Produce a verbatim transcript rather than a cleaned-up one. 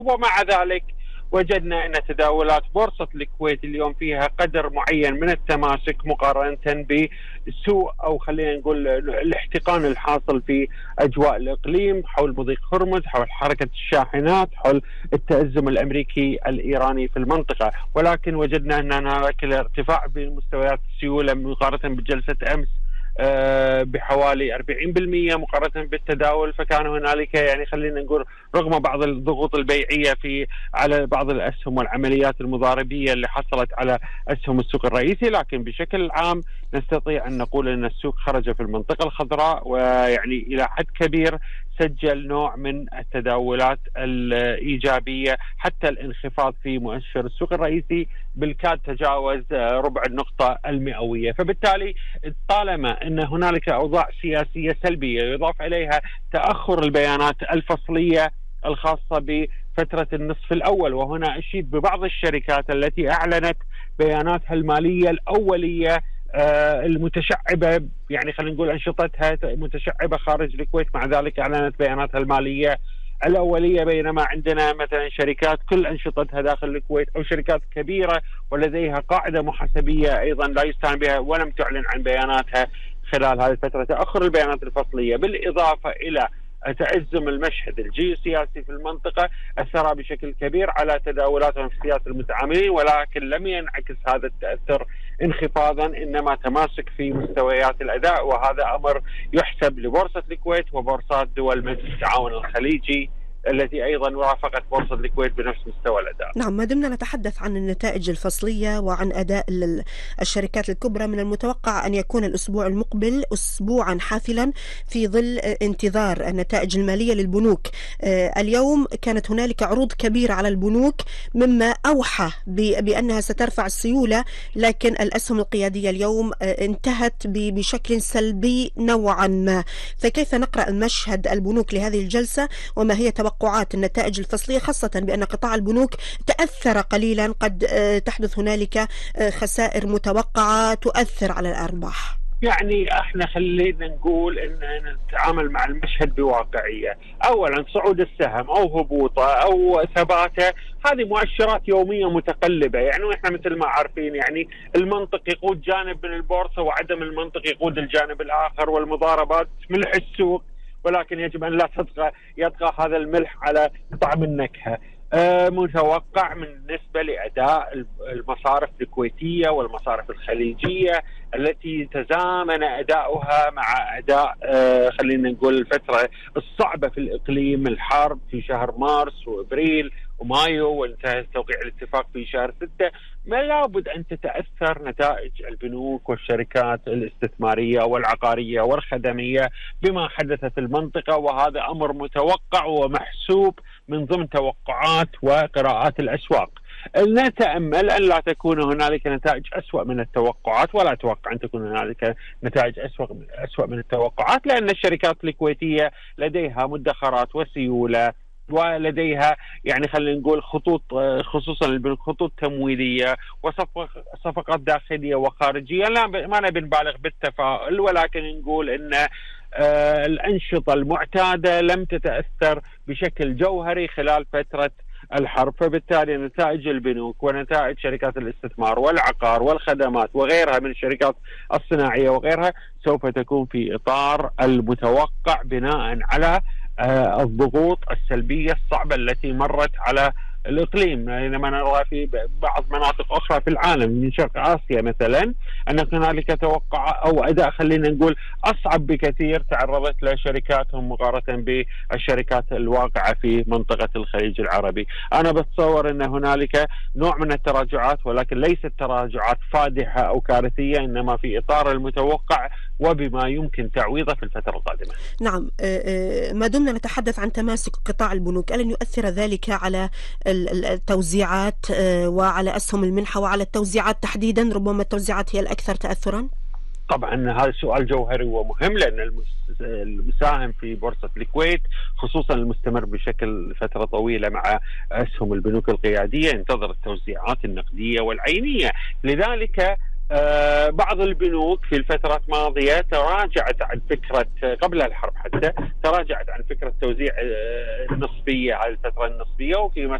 ومع ذلك وجدنا أن تداولات بورصة الكويت اليوم فيها قدر معين من التماسك مقارنة بسوء أو خلينا نقول الاحتقان الحاصل في أجواء الإقليم حول مضيق هرمز، حول حركة الشاحنات، حول التأزم الأمريكي الإيراني في المنطقة. ولكن وجدنا أن هناك ارتفاع بمستويات السيولة مقارنة بجلسة أمس بحوالي أربعين بالمئة مقارنة بالتداول. فكان هنالك يعني خلينا نقول رغم بعض الضغوط البيعية في على بعض الأسهم والعمليات المضاربية اللي حصلت على أسهم السوق الرئيسي، لكن بشكل عام نستطيع أن نقول أن السوق خرج في المنطقة الخضراء، ويعني إلى حد كبير سجل نوع من التداولات الإيجابية. حتى الانخفاض في مؤشر السوق الرئيسي بالكاد تجاوز ربع النقطة المئوية. فبالتالي طالما أن هنالك أوضاع سياسية سلبية يضاف إليها تأخر البيانات الفصلية الخاصة بفترة النصف الأول، وهنا أشيد ببعض الشركات التي أعلنت بياناتها المالية الأولية آه المتشعبة، يعني خلينا نقول أنشطتها متشعبة خارج الكويت، مع ذلك أعلنت بياناتها المالية الأولية. بينما عندنا مثلا شركات كل أنشطتها داخل الكويت أو شركات كبيرة ولديها قاعدة محاسبية أيضا لا يستهان بها ولم تعلن عن بياناتها خلال هذه الفترة. تأخر البيانات الفصلية بالإضافة إلى تأزم المشهد الجيوسياسي في المنطقة أثر بشكل كبير على تداولاتهم في سياسة المتعاملين، ولكن لم ينعكس هذا التأثر انخفاضا، إنما تماسك في مستويات الأداء. وهذا أمر يحسب لبورصة الكويت وبورصات دول مجلس التعاون الخليجي التي أيضا رافقت بورصة الكويت بنفس مستوى الأداء. نعم، ما دمنا نتحدث عن النتائج الفصلية وعن أداء الشركات الكبرى، من المتوقع أن يكون الأسبوع المقبل أسبوعا حافلا في ظل انتظار النتائج المالية للبنوك. اليوم كانت هنالك عروض كبيرة على البنوك مما أوحى بأنها سترفع السيولة، لكن الأسهم القيادية اليوم انتهت بشكل سلبي نوعا ما. فكيف نقرأ المشهد البنوك لهذه الجلسة، وما هي توقعات النتائج الفصلية، خاصة بأن قطاع البنوك تأثر قليلا، قد تحدث هنالك خسائر متوقعة تؤثر على الأرباح؟ يعني احنا خلينا نقول ان نتعامل مع المشهد بواقعية. اولا صعود السهم او هبوطه او ثباته هذه مؤشرات يومية متقلبة، يعني واحنا مثل ما عارفين يعني المنطق يقود جانب من البورصة وعدم المنطق يقود الجانب الاخر، والمضاربات ملح السوق، ولكن يجب أن لا تطغى يطغى هذا الملح على طعم النكهة. آه متوقع من بالنسبة لأداء المصارف الكويتية والمصارف الخليجية التي تزامن أداؤها مع أداء آه خلينا نقول الفترة الصعبة في الإقليم، الحرب في شهر مارس وإبريل ومايو وانتهى توقيع الاتفاق في شهر ستة. ما لابد أن تتأثر نتائج البنوك والشركات الاستثمارية والعقارية والخدمية بما حدث في المنطقة، وهذا أمر متوقع ومحسوب من ضمن توقعات وقراءات الأسواق. نتأمل أن لا تكون هنالك نتائج أسوأ من التوقعات، ولا أتوقع أن تكون هنالك نتائج أسوأ أسوأ من التوقعات، لأن الشركات الكويتية لديها مدخرات وسيولة ولديها يعني خلينا نقول خطوط، خصوصا البنوك خطوط تمويلية وصفقات داخلية وخارجية. لا ما نبي نبالغ بالتفاؤل، ولكن نقول إن آه الأنشطة المعتادة لم تتأثر بشكل جوهري خلال فترة الحرب. فبالتالي نتائج البنوك ونتائج شركات الاستثمار والعقار والخدمات وغيرها من الشركات الصناعية وغيرها سوف تكون في إطار المتوقع بناء على آه الضغوط السلبية الصعبة التي مرت على الإقليم. بينما نرى في بعض مناطق أخرى في العالم من شرق آسيا مثلا أن هنالك توقع أو أداء خلينا نقول أصعب بكثير تعرضت له شركاتهم مقارنة بالشركات الواقعة في منطقة الخليج العربي. أنا بتصور أن هنالك نوع من التراجعات، ولكن ليست تراجعات فادحة أو كارثية، إنما في إطار المتوقع وبما يمكن تعويضه في الفترة القادمة. نعم، ما دمنا نتحدث عن تماسك قطاع البنوك، ألن يؤثر ذلك على التوزيعات وعلى أسهم المنحة وعلى التوزيعات تحديدا؟ ربما التوزيعات هي الأكثر تأثرا. طبعا هذا سؤال جوهري ومهم، لأن المساهم في بورصة الكويت خصوصا المستمر بشكل فترة طويلة مع أسهم البنوك القيادية ينتظر التوزيعات النقدية والعينية. لذلك آه بعض البنوك في الفترات الماضية تراجعت عن فكرة قبل الحرب، حتى تراجعت عن فكرة توزيع آه النصبية على الفترة النصبية، وفي